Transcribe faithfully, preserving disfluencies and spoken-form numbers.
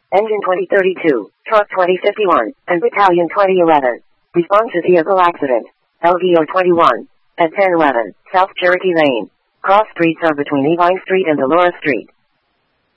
Engine twenty thirty-two, Truck twenty fifty-one, and Battalion twenty eleven. Respond to vehicle accident. L V O twenty-one. At ten eleven, South Cherokee Lane. Cross streets are between Evine Street and Delora Street.